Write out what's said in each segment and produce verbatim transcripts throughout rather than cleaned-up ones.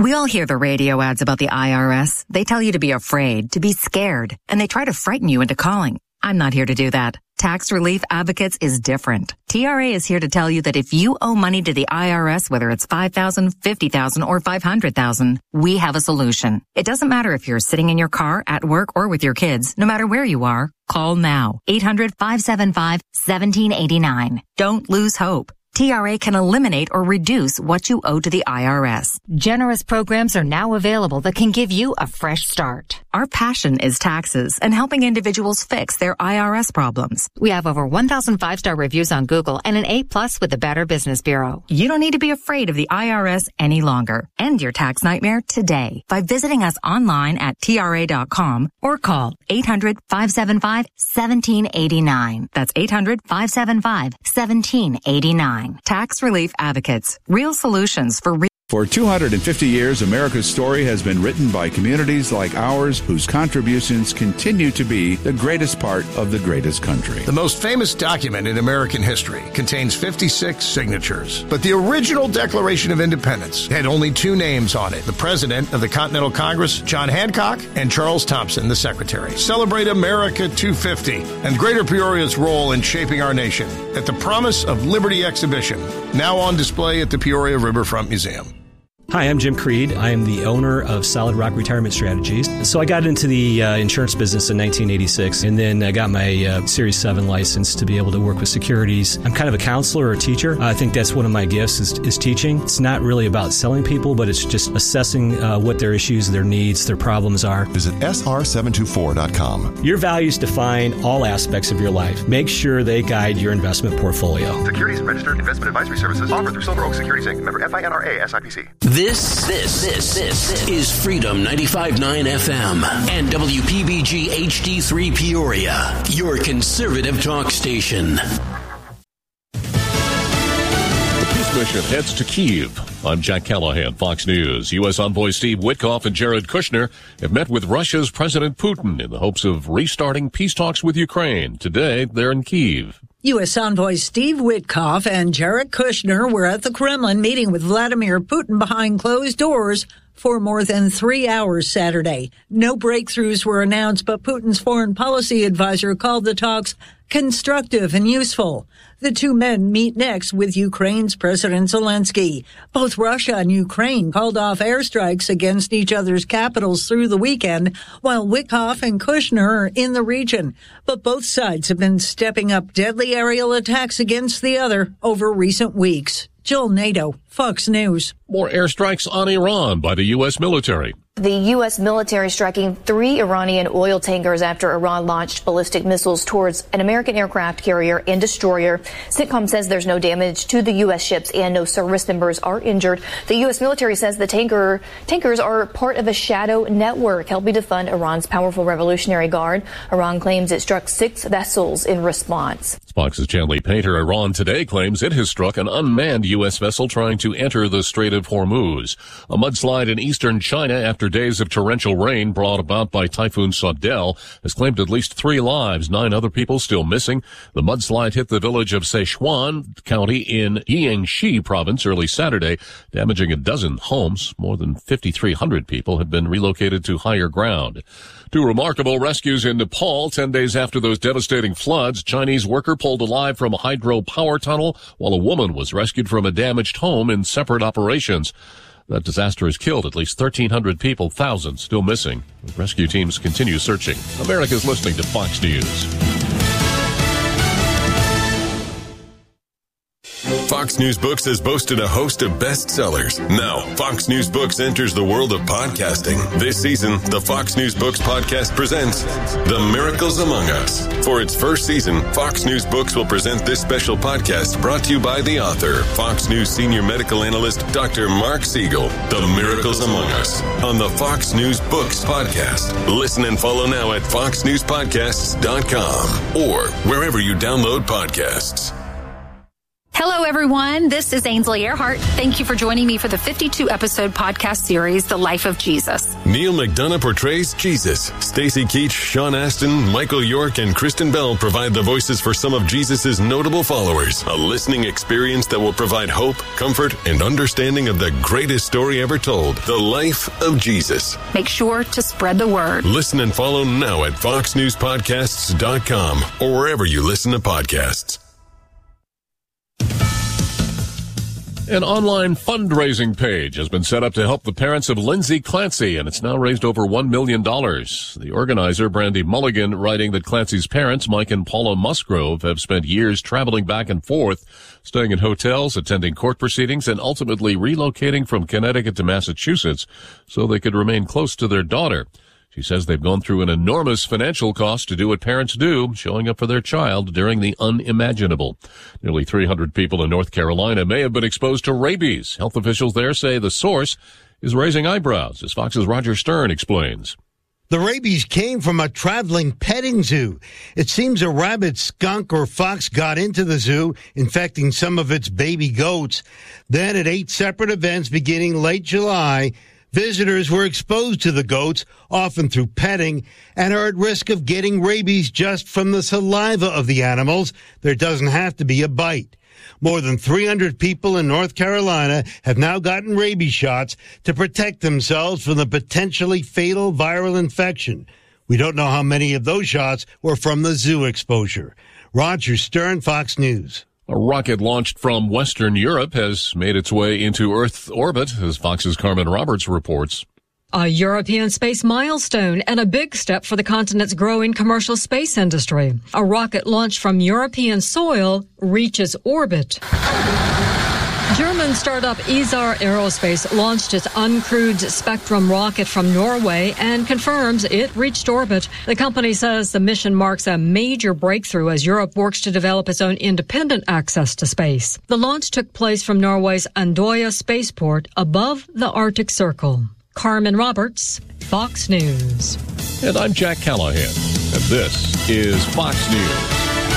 We all hear the radio ads about the I R S. They tell you to be afraid, to be scared, and they try to frighten you into calling. I'm not here to do that. Tax Relief Advocates is different. T R A is here to tell you that if you owe money to the I R S, whether it's five thousand dollars, fifty thousand dollars, or five hundred thousand dollars, we have a solution. It doesn't matter if you're sitting in your car, at work, or with your kids. No matter where you are, call now. eight hundred, five seven five, one seven eight nine. Don't lose hope. T R A can eliminate or reduce what you owe to the I R S. Generous programs are now available that can give you a fresh start. Our passion is taxes and helping individuals fix their I R S problems. We have over one thousand five-star reviews on Google and an A plus with the Better Business Bureau. You don't need to be afraid of the I R S any longer. End your tax nightmare today by visiting us online at T R A dot com or call eight hundred, five seven five, one seven eight nine. That's eight hundred, five seven five, one seven eight nine. Tax Relief Advocates. Real solutions for real. For two hundred fifty years, America's story has been written by communities like ours whose contributions continue to be the greatest part of the greatest country. The most famous document in American history contains fifty-six signatures. But the original Declaration of Independence had only two names on it: the President of the Continental Congress, John Hancock, and Charles Thompson, the Secretary. Celebrate America two fifty and Greater Peoria's role in shaping our nation at the Promise of Liberty exhibition, now on display at the Peoria Riverfront Museum. Hi, I'm Jim Creed. I am the owner of Solid Rock Retirement Strategies. So I got into the uh, insurance business in nineteen eighty-six, and then I got my uh, Series seven license to be able to work with securities. I'm kind of a counselor or a teacher. I think that's one of my gifts is, is teaching. It's not really about selling people, but it's just assessing uh, what their issues, their needs, their problems are. Visit S R seven two four dot com. Your values define all aspects of your life. Make sure they guide your investment portfolio. Securities and registered investment advisory services offered through Silver Oak Securities Incorporated. Member F I N R A S I P C. This, this, this, this is Freedom ninety-five point nine F M and W P B G H D three Peoria, your conservative talk station. The peace mission heads to Kyiv. I'm Jack Callahan, Fox News. U S envoy Steve Witkoff and Jared Kushner have met with Russia's President Putin in the hopes of restarting peace talks with Ukraine. Today, they're in Kyiv. U S envoy Steve Witkoff and Jared Kushner were at the Kremlin meeting with Vladimir Putin behind closed doors for more than three hours Saturday. No breakthroughs were announced, but Putin's foreign policy advisor called the talks constructive and useful. The two men meet next with Ukraine's President Zelensky. Both Russia and Ukraine called off airstrikes against each other's capitals through the weekend, while Witkoff and Kushner are in the region. But both sides have been stepping up deadly aerial attacks against the other over recent weeks. Jill Nato, Fox News. More airstrikes on Iran by the U S military. The U S military striking three Iranian oil tankers after Iran launched ballistic missiles towards an American aircraft carrier and destroyer. CENTCOM says there's no damage to the U S ships and no service members are injured. The U S military says the tanker tankers are part of a shadow network helping to fund Iran's powerful Revolutionary Guard. Iran claims it struck six vessels in response. Fox's Chanley Painter. Iran today claims it has struck an unmanned U S vessel trying to enter the Strait of Hormuz. A mudslide in eastern China after days of torrential rain brought about by Typhoon Saudel has claimed at least three lives, nine other people still missing. The mudslide hit the village of Sichuan County in Jiangxi province early Saturday, damaging a dozen homes. More than fifty-three hundred people have been relocated to higher ground. Two remarkable rescues in Nepal. Ten days after those devastating floods, Chinese worker pulled alive from a hydropower tunnel while a woman was rescued from a damaged home in separate operations. That disaster has killed at least thirteen hundred people, thousands still missing. Rescue teams continue searching. America's listening to Fox News. Fox News Books has boasted a host of bestsellers. Now, Fox News Books enters the world of podcasting. This season, the Fox News Books podcast presents The Miracles Among Us. For its first season, Fox News Books will present this special podcast brought to you by the author, Fox News senior medical analyst, Doctor Mark Siegel. The Miracles Among Us on the Fox News Books podcast. Listen and follow now at fox news podcasts dot com or wherever you download podcasts. Hello, everyone. This is Ainsley Earhart. Thank you for joining me for the fifty-two episode podcast series, The Life of Jesus. Neil McDonough portrays Jesus. Stacey Keach, Sean Astin, Michael York, and Kristen Bell provide the voices for some of Jesus' notable followers. A listening experience that will provide hope, comfort, and understanding of the greatest story ever told, The Life of Jesus. Make sure to spread the word. Listen and follow now at fox news podcasts dot com or wherever you listen to podcasts. An online fundraising page has been set up to help the parents of Lindsay Clancy, and it's now raised over one million dollars. The organizer, Brandy Mulligan, writing that Clancy's parents, Mike and Paula Musgrove, have spent years traveling back and forth, staying in hotels, attending court proceedings, and ultimately relocating from Connecticut to Massachusetts so they could remain close to their daughter. She says they've gone through an enormous financial cost to do what parents do, showing up for their child during the unimaginable. Nearly three hundred people in North Carolina may have been exposed to rabies. Health officials there say the source is raising eyebrows, as Fox's Roger Stern explains. The rabies came from a traveling petting zoo. It seems a rabbit, skunk, or fox got into the zoo, infecting some of its baby goats. Then at eight separate events beginning late July, visitors were exposed to the goats, often through petting, and are at risk of getting rabies just from the saliva of the animals. There doesn't have to be a bite. More than three hundred people in North Carolina have now gotten rabies shots to protect themselves from the potentially fatal viral infection. We don't know how many of those shots were from the zoo exposure. Roger Stern, Fox News. A rocket launched from Western Europe has made its way into Earth orbit, as Fox's Carmen Roberts reports. A European space milestone and a big step for the continent's growing commercial space industry. A rocket launched from European soil reaches orbit. German startup Isar Aerospace launched its uncrewed Spectrum rocket from Norway and confirms it reached orbit. The company says the mission marks a major breakthrough as Europe works to develop its own independent access to space. The launch took place from Norway's Andøya spaceport above the Arctic Circle. Carmen Roberts, Fox News. And I'm Jack Callahan, and this is Fox News.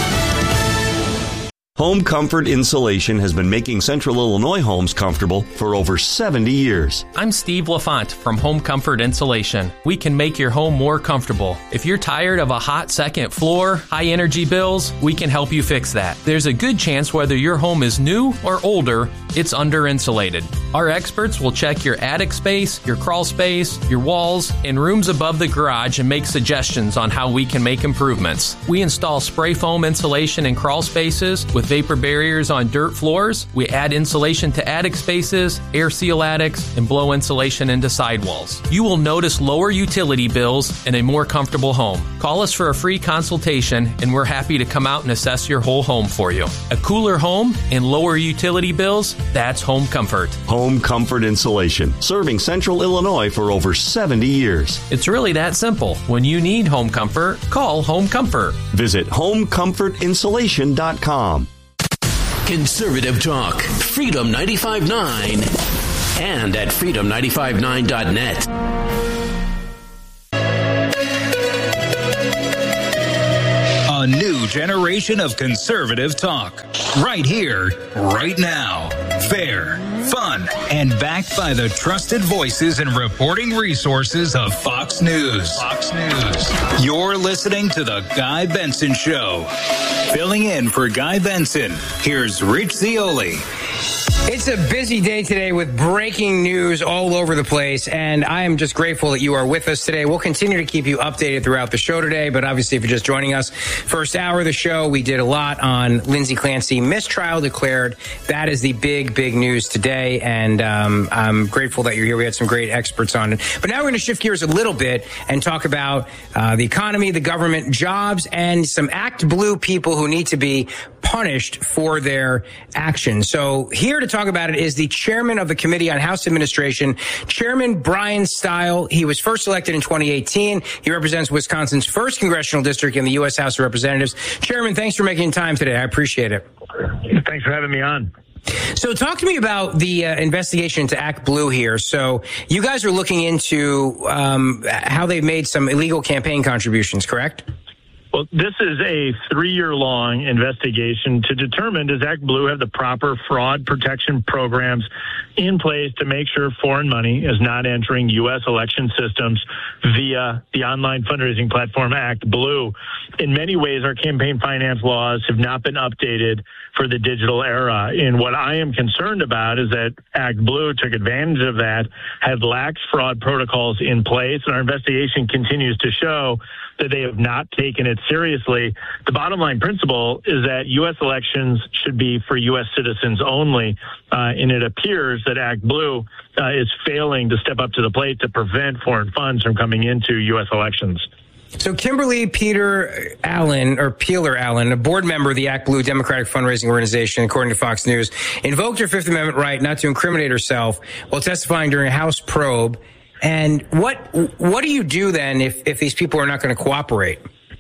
Home Comfort Insulation has been making Central Illinois homes comfortable for over seventy years. I'm Steve LaFont from Home Comfort Insulation. We can make your home more comfortable. If you're tired of a hot second floor, high energy bills, we can help you fix that. There's a good chance whether your home is new or older, it's under insulated. Our experts will check your attic space, your crawl space, your walls, and rooms above the garage and make suggestions on how we can make improvements. We install spray foam insulation in crawl spaces with vapor barriers on dirt floors. We add insulation to attic spaces, air seal attics, and blow insulation into sidewalls. You will notice lower utility bills and a more comfortable home. Call us for a free consultation, and we're happy to come out and assess your whole home for you. A cooler home and lower utility bills, that's Home Comfort. Home Comfort Insulation, serving Central Illinois for over seventy years. It's really that simple. When you need home comfort, call Home Comfort. Visit home comfort insulation dot com. Conservative Talk, Freedom ninety-five point nine, and at freedom ninety-five nine dot net. A new generation of conservative talk. Right here, right now. Fair, fun, and backed by the trusted voices and reporting resources of Fox News. Fox News. You're listening to The Guy Benson Show. Filling in for Guy Benson, here's Rich Zeoli. It's a busy day today with breaking news all over the place, and I am just grateful that you are with us today. We'll continue to keep you updated throughout the show today, but obviously if you're just joining us, first hour of the show, we did a lot on Lindsay Clancy, mistrial declared. That is the big, big news today, and um, I'm grateful that you're here. We had some great experts on it. But now we're going to shift gears a little bit and talk about uh, the economy, the government, jobs, and some Act Blue people who need to be punished for their actions. So here to talk about it is the chairman of the Committee on House Administration, Chairman Brian Stile. He was first elected in twenty eighteen. He represents Wisconsin's first congressional district in the U S House of Representatives. Chairman, thanks for making time today. I appreciate it. Thanks for having me on. So talk to me about the uh, investigation into Act Blue here. So you guys are looking into um, how they've made some illegal campaign contributions, correct? Well, this is a three-year-long investigation to determine, does ActBlue have the proper fraud protection programs in place to make sure foreign money is not entering U S election systems via the online fundraising platform ActBlue. In many ways, our campaign finance laws have not been updated for the digital era. And what I am concerned about is that ActBlue took advantage of that, had lax fraud protocols in place, and our investigation continues to show that they have not taken it seriously. The bottom line principle is that U S elections should be for U S citizens only, uh, and it appears that ActBlue uh, is failing to step up to the plate to prevent foreign funds from coming into U S elections. So Kimberly Peter Allen, or Peeler Allen, a board member of the ActBlue Democratic Fundraising Organization, according to Fox News, invoked her Fifth Amendment right not to incriminate herself while testifying during a House probe. And what what do you do then if, if these people are not going to cooperate?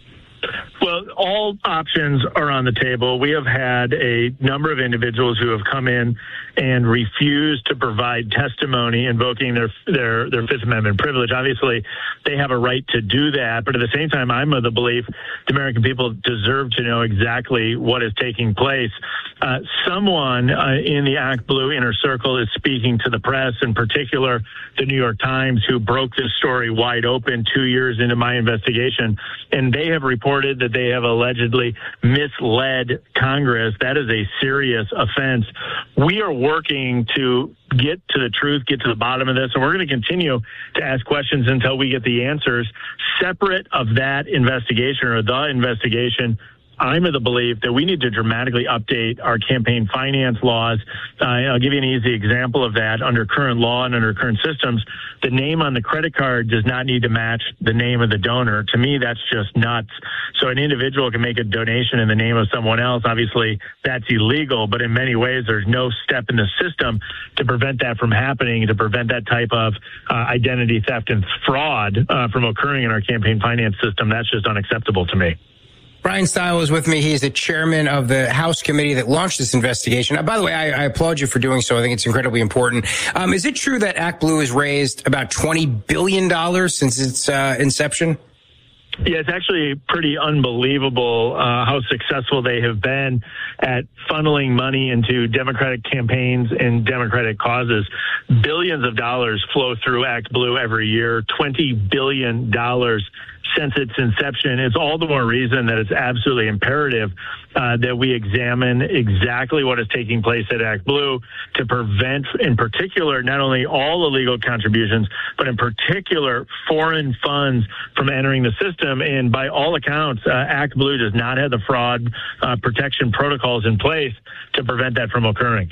Well, all options are on the table. We have had a number of individuals who have come in and refused to provide testimony invoking their their their Fifth Amendment privilege. Obviously, they have a right to do that, but at the same time, I'm of the belief the American people deserve to know exactly what is taking place. Uh, someone uh, in the ActBlue inner circle is speaking to the press, in particular the New York Times, who broke this story wide open two years into my investigation, and they have reported that they have allegedly misled Congress. That is a serious offense. We are working to get to the truth, get to the bottom of this, and we're going to continue to ask questions until we get the answers. Separate of that investigation or the investigation, I'm of the belief that we need to dramatically update our campaign finance laws. Uh, I'll give you an easy example of that. Under current law and under current systems, the name on the credit card does not need to match the name of the donor. To me, that's just nuts. So an individual can make a donation in the name of someone else. Obviously, that's illegal, but in many ways, there's no step in the system to prevent that from happening, to prevent that type of uh, identity theft and fraud uh, from occurring in our campaign finance system. That's just unacceptable to me. Brian Stile is with me. He's the chairman of the House committee that launched this investigation. Uh, by the way, I, I applaud you for doing so. I think it's incredibly important. Um, is it true that ActBlue has raised about twenty billion dollars since its uh, inception? Yeah, it's actually pretty unbelievable uh, how successful they have been at funneling money into Democratic campaigns and Democratic causes. Billions of dollars flow through ActBlue every year, twenty billion dollars since its inception. It's all the more reason that it's absolutely imperative uh, that we examine exactly what is taking place at ActBlue to prevent, in particular, not only all illegal contributions, but in particular, foreign funds from entering the system. And by all accounts, uh, ActBlue does not have the fraud uh, protection protocols in place to prevent that from occurring.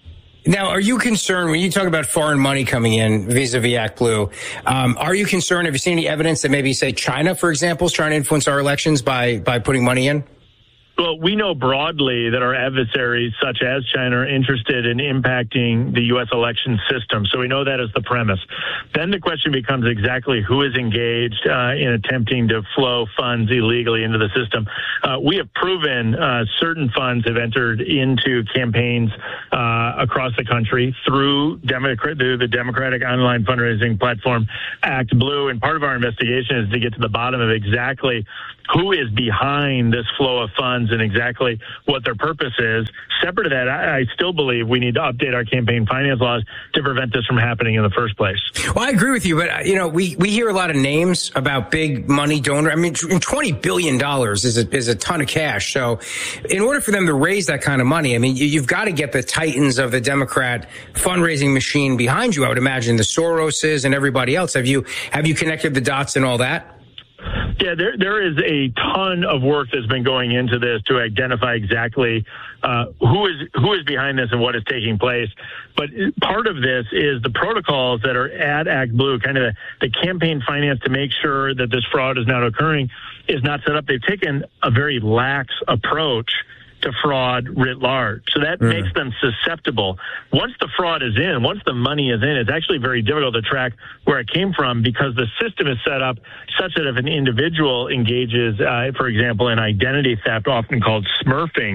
Now, are you concerned when you talk about foreign money coming in vis-a-vis ActBlue? Um, are you concerned? Have you seen any evidence that maybe, say, China, for example, is trying to influence our elections by by putting money in? Well, we know broadly that our adversaries, such as China, are interested in impacting the U S election system. So we know that is the premise. Then the question becomes exactly who is engaged uh, in attempting to flow funds illegally into the system. Uh, we have proven uh, certain funds have entered into campaigns uh, across the country through, Democrat, through the Democratic online fundraising platform ActBlue. And part of our investigation is to get to the bottom of exactly who is behind this flow of funds and exactly what their purpose is. Separate to that, I, I still believe we need to update our campaign finance laws to prevent this from happening in the first place. Well, I agree with you, but, you know, we, we hear a lot of names about big money donor. I mean, twenty billion dollars is a, is a ton of cash. So in order for them to raise that kind of money, I mean, you, you've got to get the titans of the Democrat fundraising machine behind you, I would imagine, the Soroses and everybody else. Have you, have you connected the dots and all that? Yeah, there there is a ton of work that's been going into this to identify exactly uh, who is who is behind this and what is taking place. But part of this is the protocols that are at ActBlue, kind of the, the campaign finance to make sure that this fraud is not occurring, is not set up. They've taken a very lax approach to fraud writ large. So that mm. makes them susceptible. Once the fraud is in, once the money is in, it's actually very difficult to track where it came from because the system is set up such that if an individual engages, uh, for example, in identity theft, often called smurfing,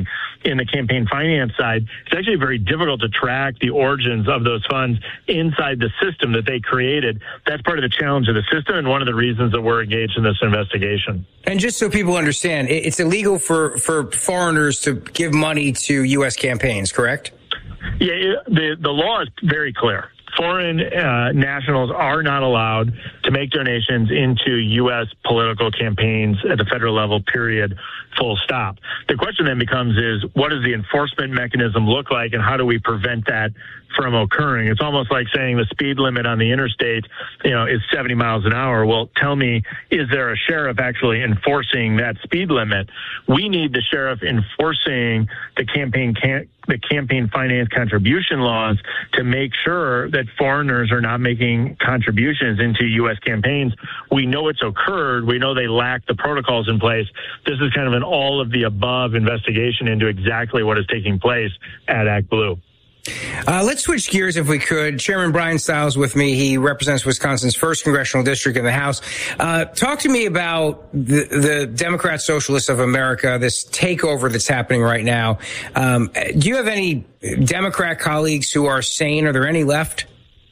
in the campaign finance side, it's actually very difficult to track the origins of those funds inside the system that they created. That's part of the challenge of the system and one of the reasons that we're engaged in this investigation. And just so people understand, it's illegal for, for foreigners to give money to U S campaigns, correct? Yeah, it, the, the law is very clear. Foreign uh, nationals are not allowed to make donations into U S political campaigns at the federal level, period, full stop. The question then becomes is, what does the enforcement mechanism look like, and how do we prevent that from occurring? It's almost like saying the speed limit on the interstate, you know, is seventy miles an hour. Well, tell me, is there a sheriff actually enforcing that speed limit? We need the sheriff enforcing the campaign can- the campaign finance contribution laws to make sure that foreigners are not making contributions into U S campaigns. We know it's occurred. We know they lack the protocols in place. This is kind of an all of the above investigation into exactly what is taking place at ActBlue. Uh, let's switch gears if we could. Chairman Brian Stiles with me. He represents Wisconsin's first congressional district in the House. Uh, talk to me about the, the Democrat Socialists of America, this takeover that's happening right now. Um, do you have any Democrat colleagues who are sane? Are there any left?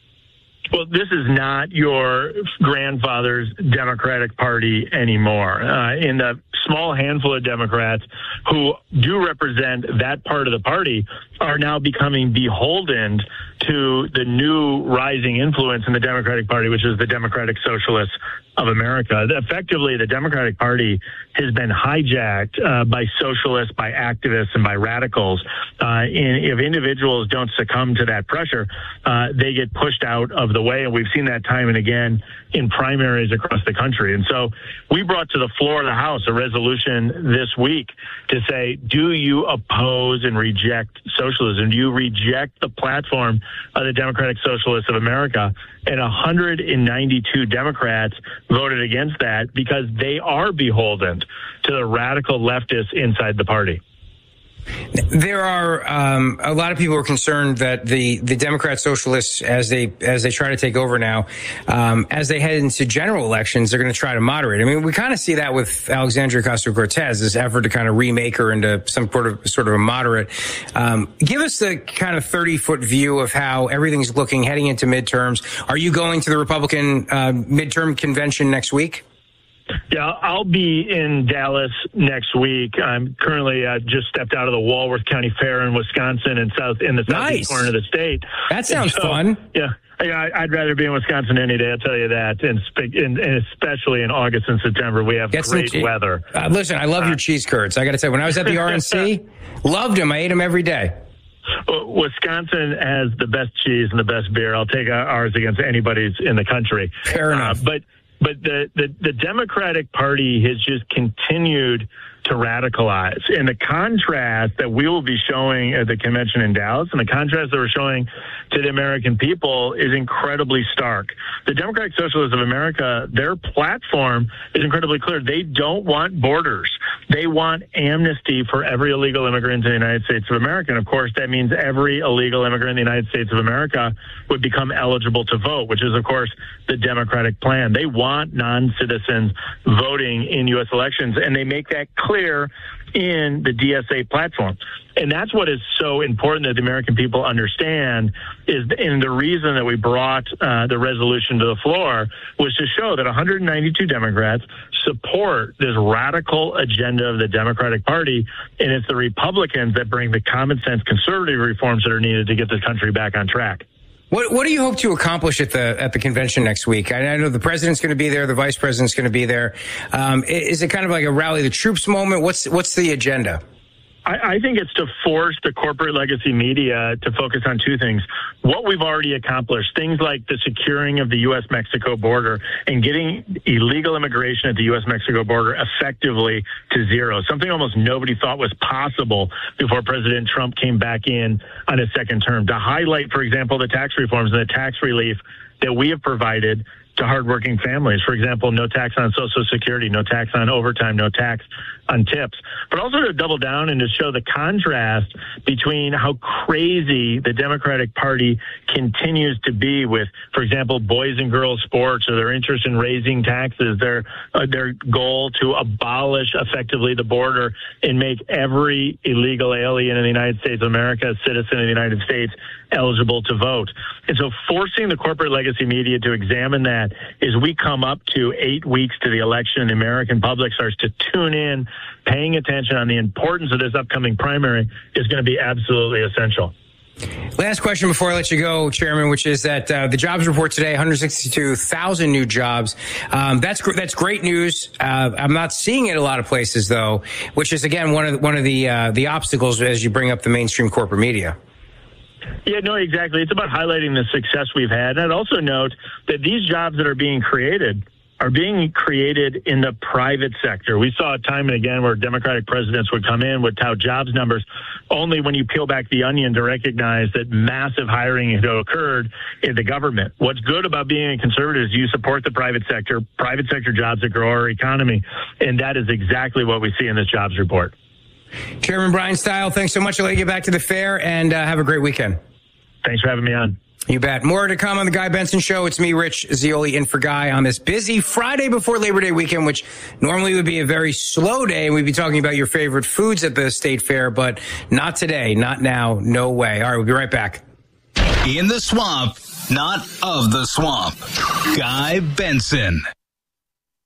Well, this is not your grandfather's Democratic Party anymore. Uh, in the small handful of Democrats who do represent that part of the party are now becoming beholden to the new rising influence in the Democratic Party, which is the Democratic Socialists of America. Effectively, the Democratic Party has been hijacked uh, by socialists, by activists, and by radicals. Uh, and if individuals don't succumb to that pressure, uh, they get pushed out of the way. And we've seen that time and again in primaries across the country. And so we brought to the floor of the House a resolution this week to say, do you oppose and reject socialism? Do you reject the platform of the Democratic Socialists of America? And one hundred ninety-two Democrats voted against that because they are beholden to the radical leftists inside the party. There are um, a lot of people are concerned that the, the Democrat Socialists, as they as they try to take over now, um, as they head into general elections, they're going to try to moderate. I mean, we kind of see that with Alexandria Ocasio-Cortez, this effort to kind of remake her into some sort of sort of a moderate. Um, give us the kind of thirty foot view of how everything's looking heading into midterms. Are you going to the Republican uh, midterm convention next week? Yeah, I'll be in Dallas next week. I'm currently uh, just stepped out of the Walworth County Fair in Wisconsin and south in the southeast nice. corner of the state. That sounds so, fun. Yeah. Yeah, I'd rather be in Wisconsin any day, I'll tell you that, and, and especially in August and September. We have Get great some, weather. Uh, listen, I love uh, your cheese curds. I got to say, when I was at the R N C, loved them. I ate them every day. Wisconsin has the best cheese and the best beer. I'll take ours against anybody's in the country. Fair enough. Uh, but But the, the, the Democratic Party has just continued to radicalize. And the contrast that we will be showing at the convention in Dallas and the contrast that we're showing to the American people is incredibly stark. The Democratic Socialists of America, their platform is incredibly clear. They don't want borders. They want amnesty for every illegal immigrant in the United States of America. And of course, that means every illegal immigrant in the United States of America would become eligible to vote, which is, of course, the Democratic plan. They want non-citizens voting in U S elections, and they make that clear in the D S A platform. And that's what is so important that the American people understand is, and the reason that we brought uh, the resolution to the floor was to show that one hundred ninety-two Democrats support this radical agenda of the Democratic Party, and it's the Republicans that bring the common sense conservative reforms that are needed to get this country back on track. What, what do you hope to accomplish at the at the convention next week? I, I know the president's going to be there, the vice president's going to be there. Um, is it kind of like a rally the troops moment? What's what's the agenda? I, I think it's to force the corporate legacy media to focus on two things. What we've already accomplished, things like the securing of the U S Mexico border and getting illegal immigration at the U S Mexico border effectively to zero, something almost nobody thought was possible before President Trump came back in on his second term. To highlight, for example, the tax reforms and the tax relief that we have provided to hardworking families. For example, no tax on Social Security, no tax on overtime, no tax on tips, but also to double down and to show the contrast between how crazy the Democratic Party continues to be with, for example, boys and girls sports, or their interest in raising taxes, their uh, their goal to abolish effectively the border and make every illegal alien in the United States of America, a citizen of the United States, eligible to vote. And so forcing the corporate legacy media to examine that as we come up to eight weeks to the election and the American public starts to tune in, paying attention on the importance of this upcoming primary is going to be absolutely essential. Last question before I let you go, Chairman, which is that uh, the jobs report today, one hundred sixty-two thousand new jobs. Um, that's gr- that's great news. Uh, I'm not seeing it a lot of places, though, which is, again, one of the, one of the uh, the obstacles as you bring up the mainstream corporate media. Yeah, no, exactly. It's about highlighting the success we've had. And I'd also note that these jobs that are being created are being created in the private sector. We saw time and again where Democratic presidents would come in, would tout jobs numbers, only when you peel back the onion to recognize that massive hiring had occurred in the government. What's good about being a conservative is you support the private sector, private sector jobs that grow our economy, and that is exactly what we see in this jobs report. Chairman Brian Stile, thanks so much. I'll let you get back to the fair, and uh, have a great weekend. Thanks for having me on. You bet. More to come on the Guy Benson Show. It's me, Rich Zeoli, in for Guy on this busy Friday before Labor Day weekend, which normally would be a very slow day. We'd be talking about your favorite foods at the state fair, but not today, not now, no way. All right, we'll be right back. In the swamp, not of the swamp. Guy Benson.